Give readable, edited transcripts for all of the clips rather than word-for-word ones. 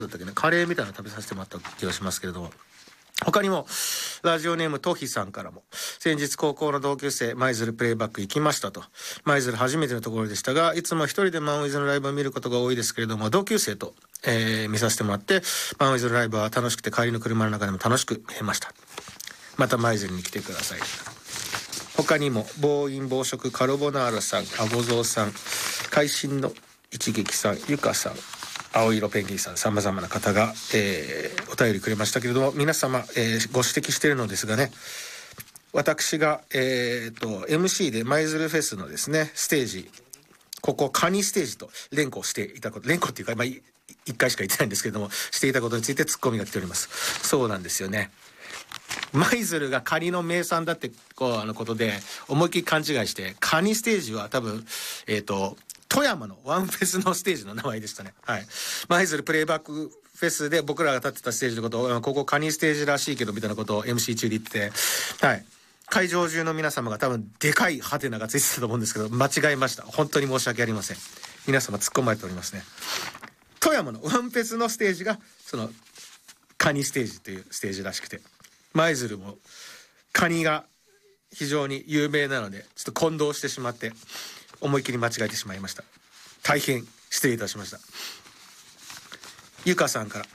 だったっけね、カレーみたいなの食べさせてもらった気がしますけれども、他にもラジオネームトヒさんからも、先日高校の同級生舞鶴プレイバック行きましたと。舞鶴初めてのところでしたが、いつも一人でマンウィズのライブを見ることが多いですけれども、同級生と、見させてもらって、マンウィズのライブは楽しくて、帰りの車の中でも楽しく見えました。また舞鶴に来てください。他にも暴飲暴食カルボナーラさん、アボゾウさん、会心の一撃さん、ゆかさん、青色ペンギンさん、様々な方が、お便りくれましたけれども、皆様、ご指摘しているのですがね、私が、MC で舞鶴フェスのですね、ステージ、ここカニステージと連呼していたこと、連呼っていうか、1回しか言ってないんですけれども、していたことについてツッコミが来ております。そうなんですよね。舞鶴がカニの名産だってことで思いっきり勘違いして、カニステージは多分、富山のワンフェスのステージの名前でしたね。はい。舞鶴プレイバックフェスで僕らが立ってたステージのことを、ここカニステージらしいけどみたいなことを MC 中で言ってて、はい。会場中の皆様が多分でかいハテナがついてたと思うんですけど、間違えました。本当に申し訳ありません。皆様突っ込まれておりますね。富山のワンフェスのステージがそのカニステージというステージらしくて、舞鶴もカニが非常に有名なので、ちょっと混同してしまって思いっきり間違えてしまいました。大変失礼いたしました。ゆかさんから、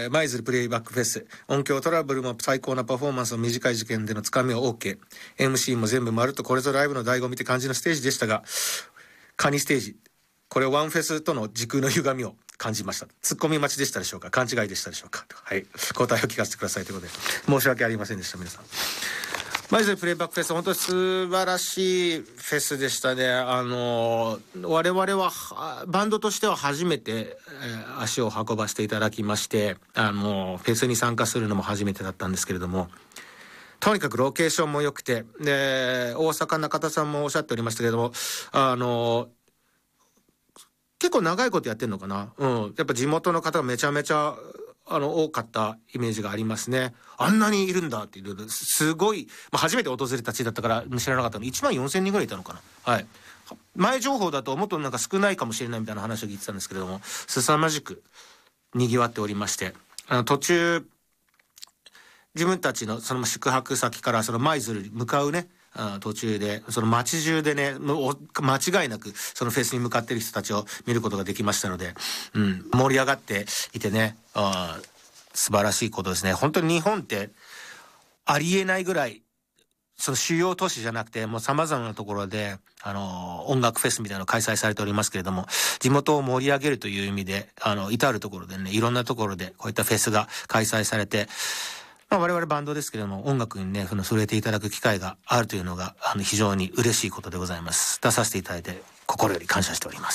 舞鶴プレイバックフェス、音響トラブルも最高なパフォーマンスの短い時間でのつかみは OK、 MC も全部まるっとこれぞライブの醍醐味って感じのステージでしたが、カニステージ、これワンフェスとの時空の歪みを感じました。ツッコミ待ちでしたでしょうか、勘違いでしたでしょうか。はい、答えを聞かせてくださいということで申し訳ありませんでした。皆さん、舞鶴プレイバックフェス、本当に素晴らしいフェスでしたね。我々はバンドとしては初めて、足を運ばせていただきまして、フェスに参加するのも初めてだったんですけれども、とにかくロケーションも良くて、で大阪中田さんもおっしゃっておりましたけれども、結構長いことやってんのかな。やっぱ地元の方がめちゃめちゃ多かったイメージがありますね。あんなにいるんだっていう、すごい、初めて訪れた地だったから知らなかったの。1万4000人ぐらいいたのかな。はい。前情報だともっとなんか少ないかもしれないみたいな話を聞いてたんですけれども、凄まじく賑わっておりまして、途中自分たちのその宿泊先からその舞鶴に向かうね、途中でその街中でね、間違いなくそのフェスに向かっている人たちを見ることができましたので、盛り上がっていてね、素晴らしいことですね。本当に日本ってありえないぐらい、その主要都市じゃなくてもう様々なところで音楽フェスみたいなの開催されておりますけれども、地元を盛り上げるという意味で至るところでね、いろんなところでこういったフェスが開催されて、我々バンドですけれども音楽にね触れていただく機会があるというのが非常に嬉しいことでございます。出させていただいて心より感謝しております。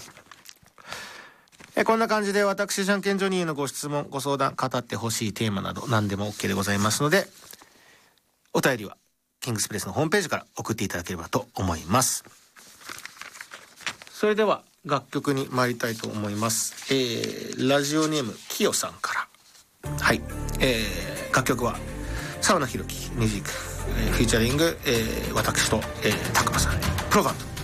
こんな感じで私ジャンケンジョニーのご質問ご相談、語ってほしいテーマなど何でも OK でございますので、お便りはキングスプレスのホームページから送っていただければと思います。それでは楽曲に参りたいと思います。ラジオネームキヨさんから、はい、楽曲は沢野弘樹ミュージック、フィーチャリング、私と、たくまさん、プロガンド。